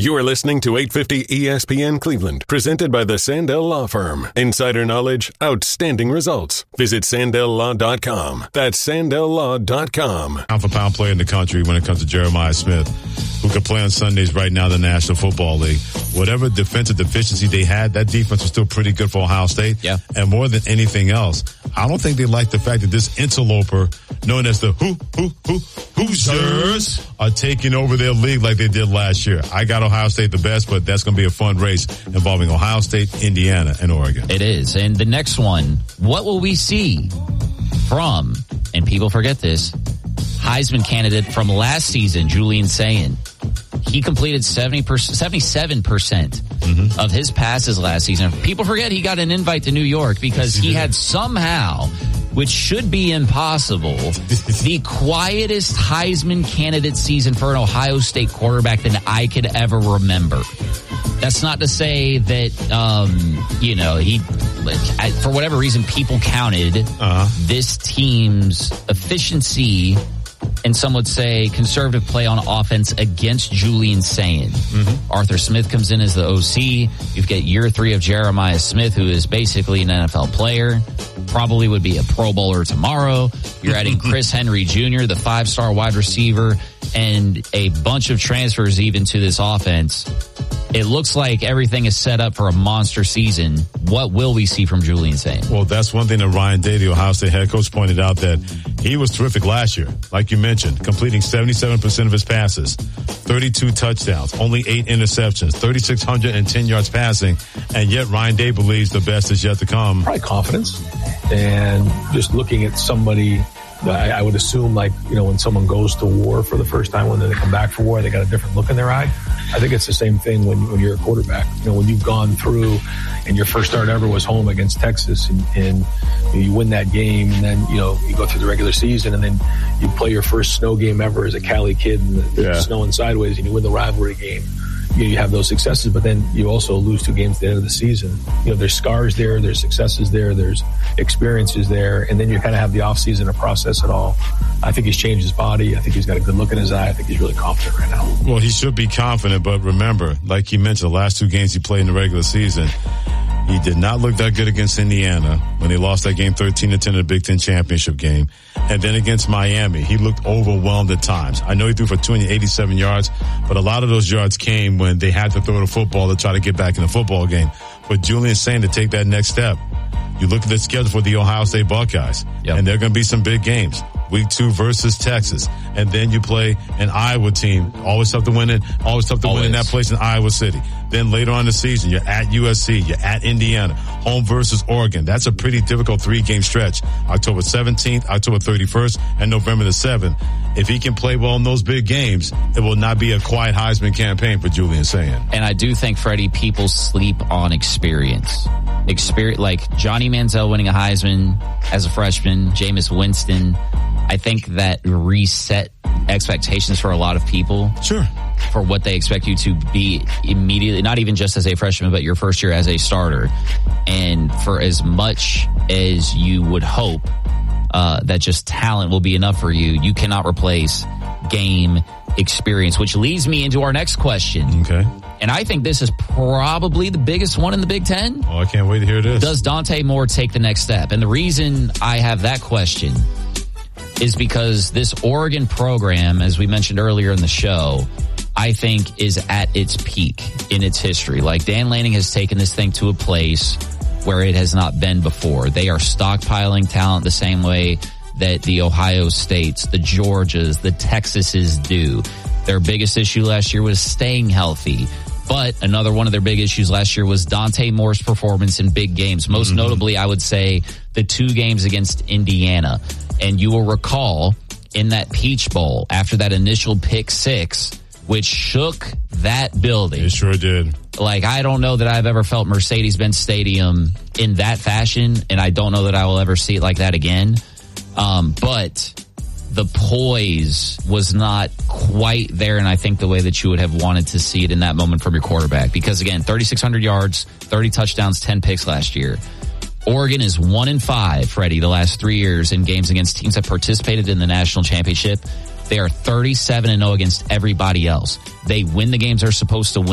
You are listening to 850 ESPN Cleveland, presented by the Sandell Law Firm. Insider knowledge, outstanding results. Visit SandellLaw.com. That's SandellLaw.com. Pound-for-pound player in the country when it comes to Jeremiah Smith, who can play on Sundays right now in the National Football League. Whatever defensive deficiency they had, that defense was still pretty good for Ohio State. Yeah. And more than anything else, I don't think they like the fact that this interloper, known as the Hoosiers, are taking over their league like they did last year. I got Ohio State the best, but that's going to be a fun race involving Ohio State, Indiana, and Oregon. It is. And the next one, what will we see from, and people forget this, Heisman candidate from last season, Julian Sayin? He completed 77% of his passes last season. People forget he got an invite to New York because he had somehow, which should be impossible, the quietest Heisman candidate season for an Ohio State quarterback than I could ever remember. That's not to say that, he, for whatever reason, people counted this team's efficiency and some would say conservative play on offense against Julian Sayin. Arthur Smith comes in as the OC. You've got year 3 of Jeremiah Smith, who is basically an NFL player. Probably would be a Pro Bowler tomorrow. You're adding Chris Henry Jr., the 5-star wide receiver, and a bunch of transfers even to this offense. It looks like everything is set up for a monster season. What will we see from Julian Sayin? Well, that's one thing that Ryan Day, the Ohio State head coach, pointed out, that he was terrific last year. Like you mentioned, completing 77% of his passes, 32 touchdowns, only 8 interceptions, 3,610 yards passing, and yet Ryan Day believes the best is yet to come. Probably confidence, and just looking at somebody, I would assume, like, when someone goes to war for the first time, when they come back for war, they got a different look in their eye. I think it's the same thing when you're a quarterback. When you've gone through and your first start ever was home against Texas, and you win that game, and then, you go through the regular season, and then you play your first snow game ever as a Cali kid, and it's snowing sideways, and you win the rivalry game. You have those successes, but then you also lose 2 games at the end of the season. There's scars there, there's successes there, there's experiences there, and then you kind of have the offseason to process it all. I think he's changed his body. I think he's got a good look in his eye. I think he's really confident right now. Well, he should be confident, but remember, like he mentioned, the last 2 games he played in the regular season, he did not look that good against Indiana when they lost that game 13-10 in the Big Ten championship game. And then against Miami, he looked overwhelmed at times. I know he threw for 287 yards, but a lot of those yards came when they had to throw the football to try to get back in the football game. But Julian's saying to take that next step. You look at the schedule for the Ohio State Buckeyes, and there are going to be some big games. Week 2 versus Texas. And then you play an Iowa team. Always tough to win it. Always tough to win in that place in Iowa City. Then later on in the season, you're at USC. You're at Indiana. Home versus Oregon. That's a pretty difficult 3-game stretch. October 17th, October 31st, and November the 7th. If he can play well in those big games, it will not be a quiet Heisman campaign for Julian Sayin. And I do think, Freddie, people sleep on experience. Like Johnny Manziel winning a Heisman as a freshman, Jameis Winston. I think that reset expectations for a lot of people. Sure. For what they expect you to be immediately, not even just as a freshman, but your first year as a starter. And for as much as you would hope that just talent will be enough for you, you cannot replace game experience, which leads me into our next question. Okay. And I think this is probably the biggest one in the Big Ten. Oh, I can't wait to hear this. Does Dante Moore take the next step? And the reason I have that question is because this Oregon program, as we mentioned earlier in the show, I think is at its peak in its history. Like, Dan Lanning has taken this thing to a place where it has not been before. They are stockpiling talent the same way that the Ohio States, the Georgias, the Texases do. Their biggest issue last year was staying healthy. But another one of their big issues last year was Dante Moore's performance in big games. Most notably, I would say, the 2 games against Indiana. And you will recall in that Peach Bowl, after that initial pick 6, which shook that building. It sure did. Like, I don't know that I've ever felt Mercedes-Benz Stadium in that fashion, and I don't know that I will ever see it like that again. But the poise was not quite there, and I think the way that you would have wanted to see it in that moment from your quarterback. Because, again, 3,600 yards, 30 touchdowns, 10 picks last year. Oregon is 1-5, Freddie, the last 3 years in games against teams that participated in the national championship. They are 37-0 against everybody else. They win the games they're supposed to win.